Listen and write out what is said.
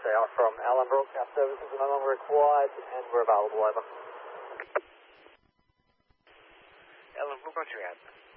out from Allenbrook. Our services are no longer required and we're available, over. Allenbrook, roger out.